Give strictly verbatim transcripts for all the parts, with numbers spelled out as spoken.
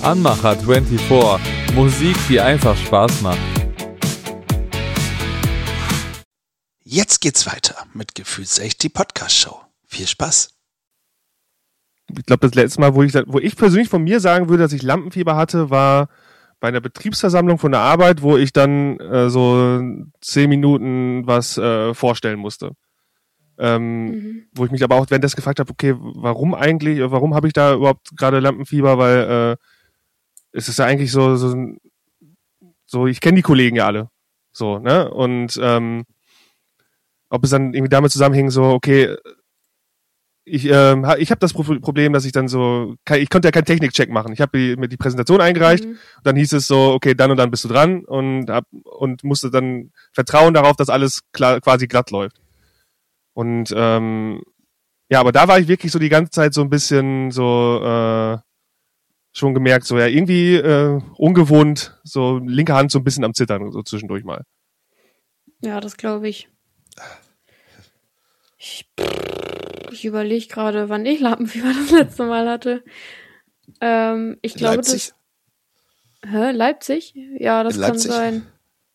Anmacher vierundzwanzig. Musik, die einfach Spaß macht. Jetzt geht's weiter mit Gefühlsecht, die Podcast-Show. Viel Spaß. Ich glaube, das letzte Mal, wo ich, wo ich persönlich von mir sagen würde, dass ich Lampenfieber hatte, war bei einer Betriebsversammlung von der Arbeit, wo ich dann äh, so zehn Minuten was äh, vorstellen musste. Ähm, mhm. Wo ich mich aber auch währenddessen gefragt habe, okay, warum eigentlich, warum habe ich da überhaupt gerade Lampenfieber, weil äh, es ist ja eigentlich so, so, so ich kenne die Kollegen ja alle. So, ne? Und ähm, ob es dann irgendwie damit zusammenhing, so, okay, ich ähm, ich habe das Problem, dass ich dann so, ich konnte ja keinen Technikcheck machen. Ich habe mir die Präsentation eingereicht, mhm. und dann hieß es so, okay, dann und dann bist du dran und hab, und musste dann vertrauen darauf, dass alles klar, quasi glatt läuft. Und ähm, ja, aber da war ich wirklich so die ganze Zeit so ein bisschen so äh, schon gemerkt, so ja, irgendwie äh, ungewohnt, so linke Hand so ein bisschen am Zittern, so zwischendurch mal. Ja, das glaube ich. Ich, ich überlege gerade, wann ich Lampenfieber das letzte Mal hatte. Ähm, ich glaube, Leipzig? das. Hä? Leipzig? Ja, das In kann Leipzig? sein.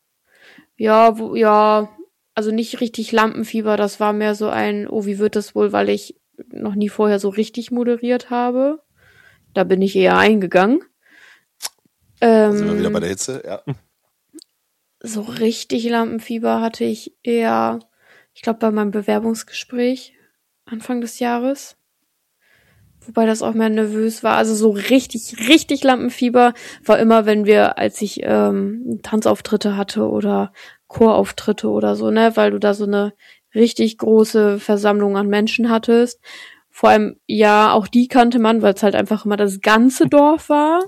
Ja, wo, ja, also nicht richtig Lampenfieber, das war mehr so ein, oh, wie wird das wohl, weil ich noch nie vorher so richtig moderiert habe. Da bin ich eher eingegangen. Ähm, Da sind wir wieder bei der Hitze, ja. So richtig Lampenfieber hatte ich eher, ich glaube, bei meinem Bewerbungsgespräch Anfang des Jahres. Wobei das auch mehr nervös war. Also so richtig, richtig Lampenfieber war immer, wenn wir, als ich ähm, Tanzauftritte hatte oder Chorauftritte oder so, ne, weil du da so eine richtig große Versammlung an Menschen hattest. Vor allem, ja, auch die kannte man, weil es halt einfach immer das ganze Dorf war.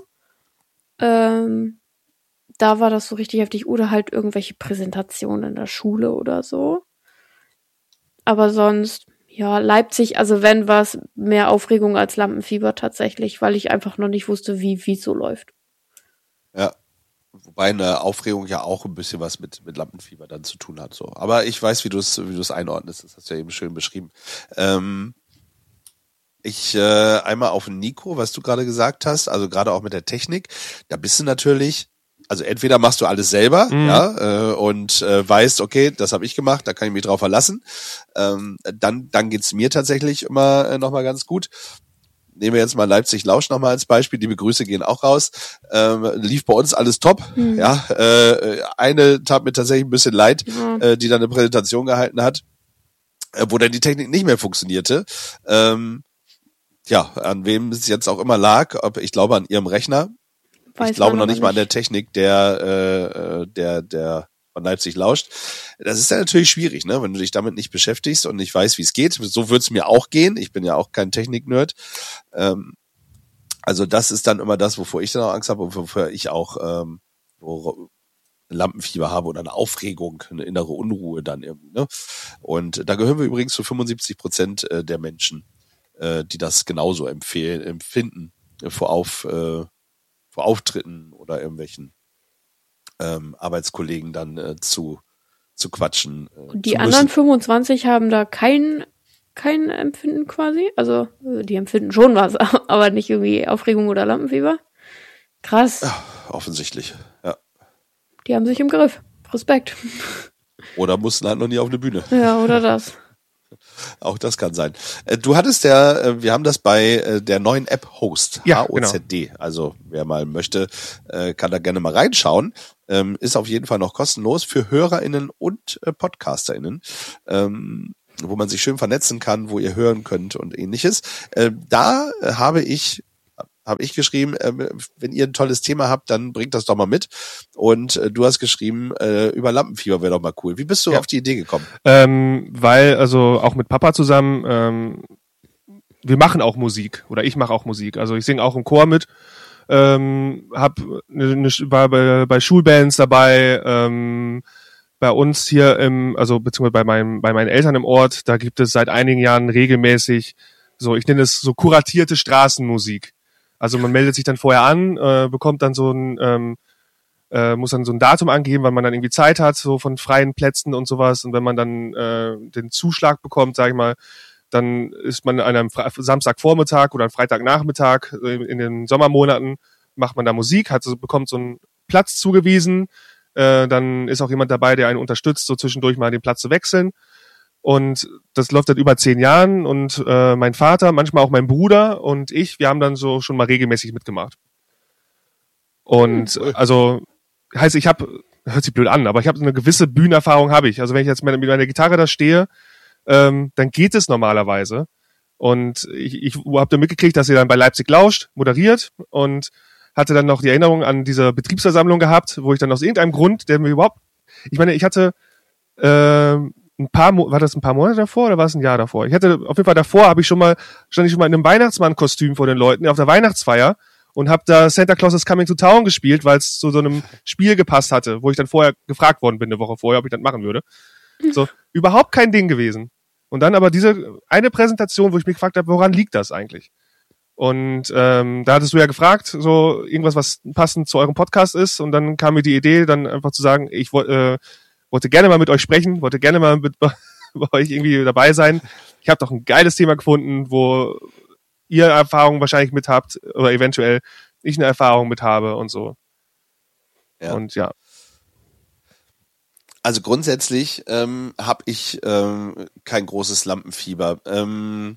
Ähm, da war das so richtig heftig. Oder halt irgendwelche Präsentationen in der Schule oder so. Aber sonst, ja, Leipzig, also wenn, war es mehr Aufregung als Lampenfieber tatsächlich, weil ich einfach noch nicht wusste, wie wie es so läuft. Ja, wobei eine Aufregung ja auch ein bisschen was mit mit Lampenfieber dann zu tun hat. So, aber ich weiß, wie du es wie du es einordnest. Das hast du ja eben schön beschrieben. Ähm, ich äh, einmal auf Nico, was du gerade gesagt hast, also gerade auch mit der Technik, da bist du natürlich. Also entweder machst du alles selber, mhm. ja, äh, und äh, weißt, okay, das habe ich gemacht, da kann ich mich drauf verlassen. Ähm, dann dann geht's mir tatsächlich immer äh, nochmal ganz gut. Nehmen wir jetzt mal Leipzig Lausch nochmal als Beispiel. Liebe Grüße gehen auch raus. Ähm, lief bei uns alles top. Mhm. Ja, äh, eine tat mir tatsächlich ein bisschen leid, mhm. äh, die dann eine Präsentation gehalten hat, äh, wo dann die Technik nicht mehr funktionierte. Ähm, ja, an wem es jetzt auch immer lag, ob ich glaube an ihrem Rechner. Weiß ich glaube noch nicht, nicht mal an der Technik, der, äh, der, der von Leipzig lauscht. Das ist ja natürlich schwierig, ne, wenn du dich damit nicht beschäftigst und nicht weißt, wie es geht. So würde es mir auch gehen. Ich bin ja auch kein Technik-Nerd. Ähm, also das ist dann immer das, wovor ich dann auch Angst habe und wovor ich auch ähm, wo Lampenfieber habe oder eine Aufregung, eine innere Unruhe dann irgendwie. Ne? Und da gehören wir übrigens zu fünfundsiebzig Prozent der Menschen, äh, die das genauso empfehlen, empfinden vor auf äh, vor Auftritten oder irgendwelchen ähm, Arbeitskollegen dann äh, zu zu quatschen. Äh, Und die anderen fünfundzwanzig haben da kein kein Empfinden quasi? Also die empfinden schon was, aber nicht irgendwie Aufregung oder Lampenfieber? Krass. Ja, offensichtlich, ja. Die haben sich im Griff. Respekt. Oder mussten halt noch nie auf eine Bühne. Ja, oder das. Auch das kann sein. Du hattest ja, wir haben das bei der neuen App Host, ja, H O Z D. Genau. Also wer mal möchte, kann da gerne mal reinschauen. Ist auf jeden Fall noch kostenlos für HörerInnen und PodcasterInnen, wo man sich schön vernetzen kann, wo ihr hören könnt und ähnliches. Da habe ich habe ich geschrieben, äh, wenn ihr ein tolles Thema habt, dann bringt das doch mal mit. Und äh, du hast geschrieben, äh, über Lampenfieber wäre doch mal cool. Wie bist du ja. auf die Idee gekommen? Ähm, weil, also auch mit Papa zusammen, ähm, wir machen auch Musik oder ich mache auch Musik. Also ich singe auch im Chor mit, ähm, hab ne, ne, war bei, bei Schulbands dabei, ähm, bei uns hier im, also beziehungsweise bei meinem, bei meinen Eltern im Ort, da gibt es seit einigen Jahren regelmäßig so, ich nenne es so kuratierte Straßenmusik. Also man meldet sich dann vorher an, äh, bekommt dann so ein, ähm, äh, muss dann so ein Datum angeben, weil man dann irgendwie Zeit hat, so von freien Plätzen und sowas. Und wenn man dann äh, den Zuschlag bekommt, sage ich mal, dann ist man an einem Fra- Samstagvormittag oder einem Freitagnachmittag in, in den Sommermonaten macht man da Musik, hat so, bekommt so einen Platz zugewiesen, äh, dann ist auch jemand dabei, der einen unterstützt, so zwischendurch mal den Platz zu wechseln. Und das läuft seit über zehn Jahren und äh, mein Vater, manchmal auch mein Bruder und ich, wir haben dann so schon mal regelmäßig mitgemacht. Und Cool. also heißt, ich habe, hört sich blöd an, aber ich habe eine gewisse Bühnenerfahrung habe ich. Also wenn ich jetzt mit meiner Gitarre da stehe, ähm, dann geht es normalerweise. Und ich, ich habe dann mitgekriegt, dass ihr dann bei Leipzig lauscht, moderiert und hatte dann noch die Erinnerung an diese Betriebsversammlung gehabt, wo ich dann aus irgendeinem Grund, der mir überhaupt, ich meine, ich hatte äh, ein paar, Mo- war das ein paar Monate davor oder war es ein Jahr davor? Ich hatte auf jeden Fall davor, habe ich schon mal, stand ich schon mal in einem Weihnachtsmann-Kostüm vor den Leuten auf der Weihnachtsfeier und habe da Santa Claus is Coming to Town gespielt, weil es zu so einem Spiel gepasst hatte, wo ich dann vorher gefragt worden bin, eine Woche vorher, ob ich das machen würde. So, überhaupt kein Ding gewesen. Und dann aber diese eine Präsentation, wo ich mich gefragt habe, woran liegt das eigentlich? Und ähm, da hattest du ja gefragt, so irgendwas, was passend zu eurem Podcast ist. Und dann kam mir die Idee, dann einfach zu sagen, ich wo, äh, wollte gerne mal mit euch sprechen, wollte gerne mal mit bei euch irgendwie dabei sein. Ich habe doch ein geiles Thema gefunden, wo ihr Erfahrungen wahrscheinlich mit habt oder eventuell ich eine Erfahrung mit habe und so. Ja. Und ja. Also grundsätzlich ähm, habe ich ähm, kein großes Lampenfieber. Ähm,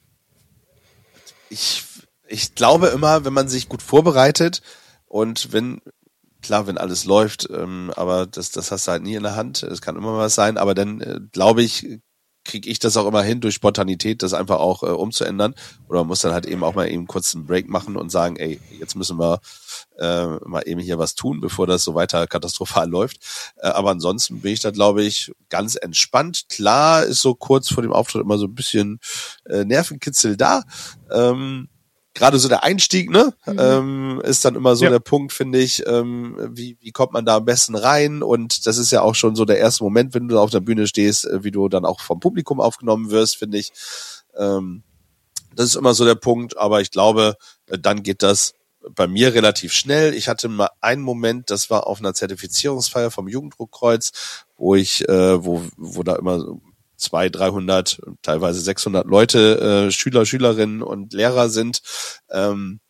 ich, ich glaube immer, wenn man sich gut vorbereitet und wenn, klar, wenn alles läuft, ähm, aber das, das hast du halt nie in der Hand, es kann immer was sein, aber dann äh, glaube ich, kriege ich das auch immer hin, durch Spontanität das einfach auch äh, umzuändern. Oder man muss dann halt eben auch mal eben kurz einen Break machen und sagen, ey, jetzt müssen wir äh, mal eben hier was tun, bevor das so weiter katastrophal läuft. Äh, aber ansonsten bin ich da, glaube ich, ganz entspannt. Klar ist so kurz vor dem Auftritt immer so ein bisschen äh, Nervenkitzel da. Ähm, Gerade so der Einstieg, ne, Mhm. ähm, ist dann immer so Ja. der Punkt, finde ich, ähm, wie, wie kommt man da am besten rein? Und das ist ja auch schon so der erste Moment, wenn du auf der Bühne stehst, äh, wie du dann auch vom Publikum aufgenommen wirst, finde ich. Ähm, das ist immer so der Punkt, aber ich glaube, äh, dann geht das bei mir relativ schnell. Ich hatte mal einen Moment, das war auf einer Zertifizierungsfeier vom Jugenddruckkreuz, wo ich, äh, wo, wo da immer so zweihundert, dreihundert, teilweise sechshundert Leute, äh, Schüler, Schülerinnen und Lehrer sind. Ähm,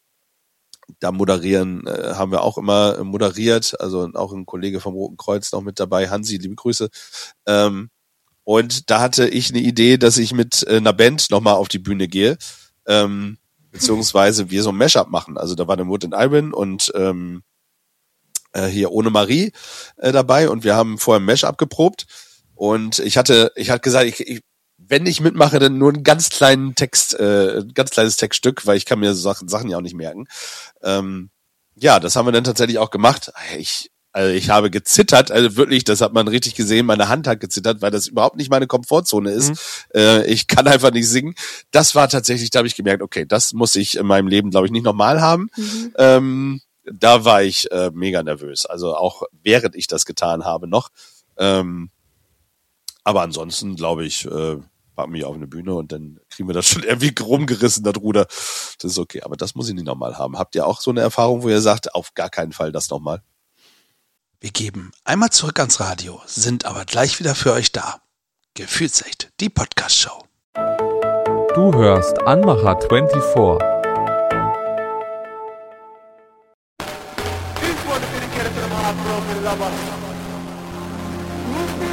da moderieren, äh, haben wir auch immer moderiert, also auch ein Kollege vom Roten Kreuz noch mit dabei, Hansi, liebe Grüße. Ähm, und da hatte ich eine Idee, dass ich mit äh, einer Band nochmal auf die Bühne gehe, ähm, beziehungsweise wir so ein Mashup machen. Also da war der Wood and Iron und ähm, äh, hier ohne Marie äh, dabei und wir haben vorher ein Mashup geprobt. Und ich hatte, ich hatte gesagt, ich, ich, wenn ich mitmache, dann nur einen ganz kleinen Text, äh, ein ganz kleines Textstück, weil ich kann mir so Sachen, Sachen ja auch nicht merken. Ähm, ja, das haben wir dann tatsächlich auch gemacht. Ich, also ich habe gezittert, also wirklich, das hat man richtig gesehen, meine Hand hat gezittert, weil das überhaupt nicht meine Komfortzone ist. Mhm. Äh, ich kann einfach nicht singen. Das war tatsächlich, da habe ich gemerkt, okay, das muss ich in meinem Leben, glaube ich, nicht nochmal haben. Mhm. Ähm, da war ich äh, mega nervös, also auch während ich das getan habe noch. Ähm, Aber ansonsten, glaube ich, äh, packen wir auf eine Bühne und dann kriegen wir das schon irgendwie rumgerissen, das Ruder. Das ist okay, aber das muss ich nicht nochmal haben. Habt ihr auch so eine Erfahrung, wo ihr sagt, auf gar keinen Fall das nochmal? Wir geben einmal zurück ans Radio, sind aber gleich wieder für euch da. Gefühlsecht, die Podcast-Show. Du hörst Anmacher vierundzwanzig. This one is dedicated to them heartbroken lovers. Who's